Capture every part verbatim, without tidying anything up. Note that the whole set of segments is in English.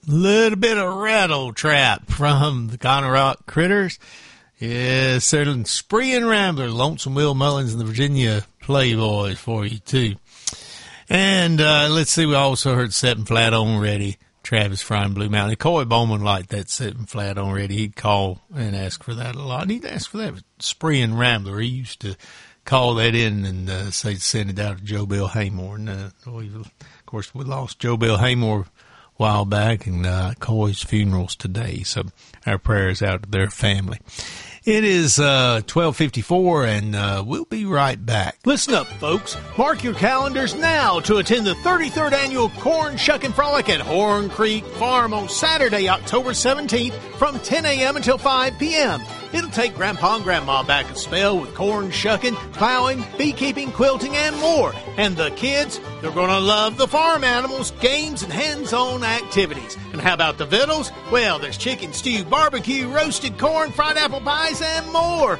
Little bit of rattle trap from the Connor Rock Critters. Yes, certain Spree and Rambler, Lonesome Will Mullins and the Virginia Playboys for you, too. And uh, let's see, we also heard Setting Flat on Ready, Travis Fry and Blue Mountain. Coy Bowman liked that Setting Flat on Ready. He'd call and ask for that a lot. And he'd ask for that with Spree and Rambler. He used to call that in and uh, say send it out to Joe Bill Haymore. And, uh, we, of course, we lost Joe Bill Haymore a while back, and uh, Coy's funeral's today. So our prayers out to their family. It is uh, twelve fifty-four, and uh, we'll be right back. Listen up, folks. Mark your calendars now to attend the thirty-third Annual Corn Shuckin' Frolic at Horn Creek Farm on Saturday, October seventeenth from ten a.m. until five p.m. It'll take Grandpa and Grandma back a spell with corn shucking, plowing, beekeeping, quilting, and more. And the kids, they're going to love the farm animals, games, and hands-on activities. And how about the victuals? Well, there's chicken stew, barbecue, roasted corn, fried apple pies, and more.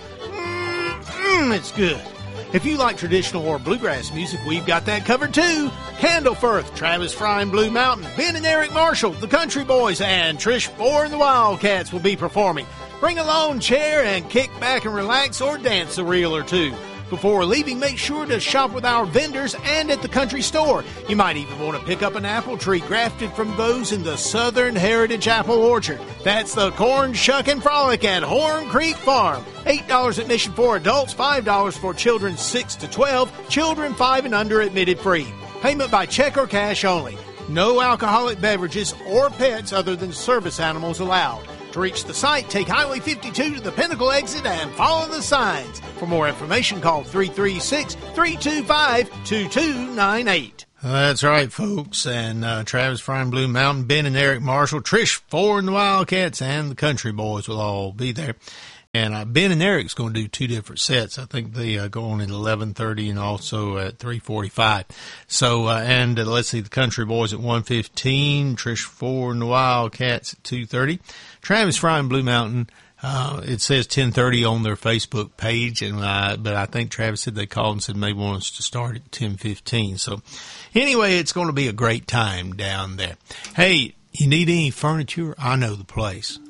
Mmm, it's good. If you like traditional or bluegrass music, we've got that covered too. Candleforth, Travis Fry and Blue Mountain, Ben and Eric Marshall, the Country Boys, and Trish Four and the Wildcats will be performing. Bring a lawn chair and kick back and relax or dance a reel or two. Before leaving, make sure to shop with our vendors and at the country store. You might even want to pick up an apple tree grafted from those in the Southern Heritage Apple Orchard. That's the Corn Shuckin' Frolic at Horn Creek Farm. eight dollars admission for adults, five dollars for children six to twelve, children five and under admitted free. Payment by check or cash only. No alcoholic beverages or pets other than service animals allowed. To reach the site, take Highway fifty-two to the Pinnacle exit and follow the signs. For more information, call three three six, three two five, two two nine eight. That's right, folks. And uh, Travis Fry and Blue Mountain, Ben and Eric Marshall, Trish Four and the Wildcats, and the Country Boys will all be there. And uh, Ben and Eric's going to do two different sets. I think they uh, go on at eleven thirty and also at three forty-five. So, uh, and uh, let's see, the Country Boys at one fifteen, Trish Four and the Wildcats at two thirty. Travis Fry and Blue Mountain, uh, it says ten thirty on their Facebook page, and uh, but I think Travis said they called and said maybe want us to start at ten fifteen. So anyway, it's going to be a great time down there. Hey, you need any furniture? I know the place.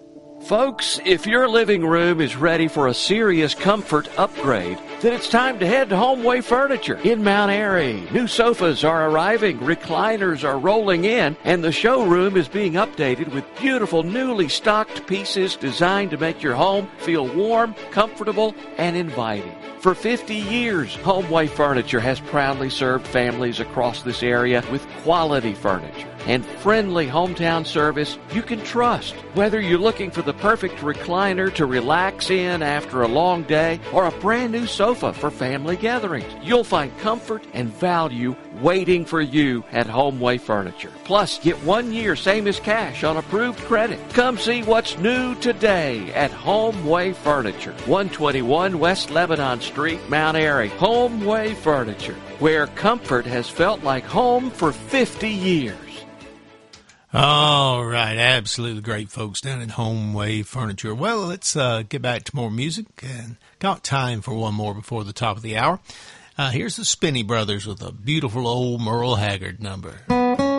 Folks, if your living room is ready for a serious comfort upgrade, then it's time to head to Homeway Furniture in Mount Airy. New sofas are arriving, recliners are rolling in, and the showroom is being updated with beautiful newly stocked pieces designed to make your home feel warm, comfortable, and inviting. For fifty years, Homeway Furniture has proudly served families across this area with quality furniture and friendly hometown service you can trust. Whether you're looking for the perfect recliner to relax in after a long day or a brand new sofa for family gatherings, you'll find comfort and value waiting for you at Homeway Furniture. Plus, get one year same as cash on approved credit. Come see what's new today at Homeway Furniture, one twenty-one West Lebanon Street, Mount Airy. Homeway Furniture, where comfort has felt like home for fifty years. All right, absolutely great folks down at Homeway Furniture. Well, let's uh, get back to more music, and got time for one more before the top of the hour. Uh, here's the Spinney Brothers with a beautiful old Merle Haggard number.